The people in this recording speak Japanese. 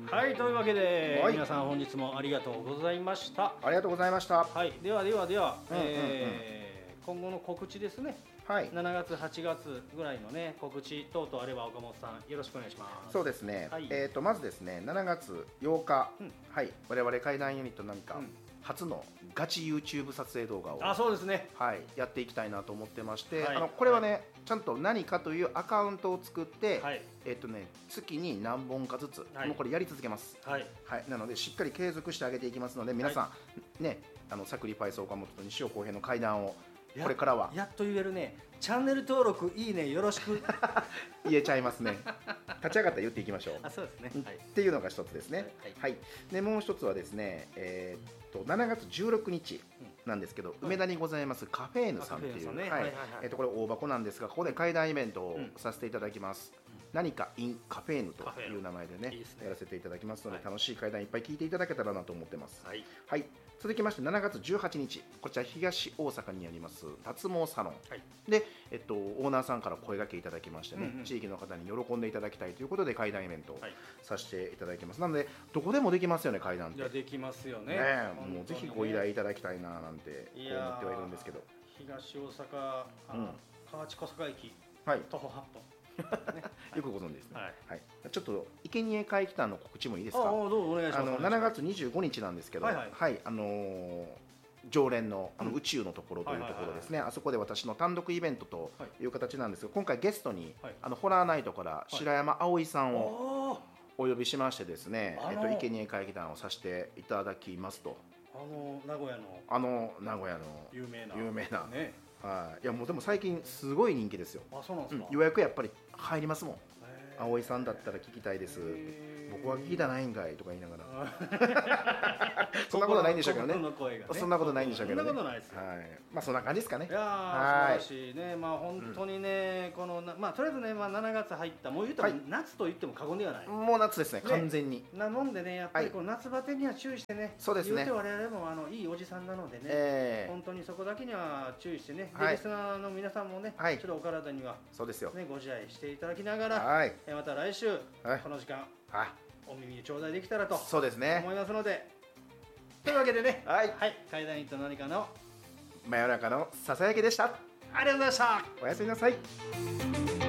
はい、というわけで、 はい皆さん本日もありがとうございました。 ありがとうございました。 はい、では、 うんうん今後の告知ですね。 はい、 7月、8月ぐらいのね、告知等々あれば岡本さんよろしくお願いします。 そうですね、 はいまずですね、7月8日、 うんはい、我々怪談ユニット何か、 うん初のガチ YouTube 撮影動画を、 あ、そうですね。 はい、やっていきたいなと思ってまして、 はいこれはね、ちゃんと何かというアカウントを作って、 はい月に何本かずつ、 はいもうこれやり続けます。 はい。 はい、なのでしっかり継続してあげていきますので、皆さん、ね、サクリパイス岡本と西尾浩平の怪談をこれからはやっと言えるね。チャンネル登録、いいね、よろしく。 言えちゃいますね。立ち上がったら言っていきましょう。 あ、そうですね。はい。 っていうのが一つですね。 はいはい。でもう一つはですね、7月16日なんですけど、梅田にございますカフェーヌさんっていう、 カフェーヌさんねはいはいはいはいこれ大箱なんですが、ここで怪談イベントをさせていただきます。何か in カフェーヌという名前でねいいですねやらせていただきますので、 はい楽しい怪談いっぱい聞いていただけたらなと思ってます。 はい。 はい。続きまして7月18日、こちら東大阪にあります脱毛サロン。 はい。 で、オーナーさんから声掛けいただきましてね、 うんうん地域の方に喜んでいただきたいということで怪談イベントをはいさせていただきます。なのでどこでもできますよね、怪談って。 いや、できますよね。 ねえ、 本当にねもうぜひご依頼いただきたいななんてこういやー思ってはいるんですけど。 東大阪、河内小坂駅、 はい、 徒歩8分。ねよくご存知ですね。 はいはい、ちょっと生贄会期間の告知もいいですか。 どうぞお願いします。 7月25日なんですけど、 はいはい常連のうん宇宙のところというところですね、 はいあそこで私の単独イベントという形なんですが、今回ゲストに、 はいホラーナイトから白山葵さんをおーお呼びしましてですね、生贄会議団をさせていただきますと。 名古屋の名古屋の有名なね、 ね。 はい、いやもうでも最近すごい人気ですよ。 あ、そうなんですか。 予約やっぱり入りますもん。 へー葵さんだったら聞きたいです、 へー僕は聞いたないんかいとか言いながらそんなことないんでしょうけどね。 心の声がねそんなことないんでしょうけどね。 そんなことないですよ。 はい、まあそんな感じですかね。 いやー、 はい素晴らしいね。まあ本当にね、このまあとりあえずね、まあ7月入ったもう言っても、 はい夏と言っても過言ではない。 もう夏ですね、完全に。 なもんでね、やっぱりこの夏バテには注意してね。 そうですね言うて我々もいいおじさんなのでね、本当にそこだけには注意してね。ではいリスナーの皆さんもね、 はいちょっとお体にはそうですよ。 ねご自愛していただきながら、 はいまた来週はいこの時間あ、 お耳に頂戴できたらとそうですね。 思いますので、というわけでね、 はい、 怪談インと何かの真夜中のささやきでした。 ありがとうございました。 おやすみなさい。